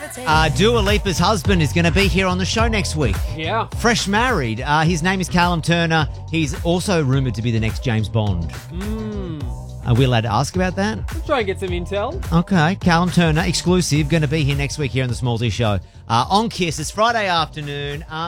Dua Lipa's husband is going to be here on the show next week. Yeah. Fresh married. His name is Callum Turner. He's also rumoured to be the next James Bond. Are we allowed to ask about that? We'll try and get some intel. Okay. Callum Turner, exclusive, going to be here next week here on the Smallsy Show. On Kiss, it's Friday afternoon.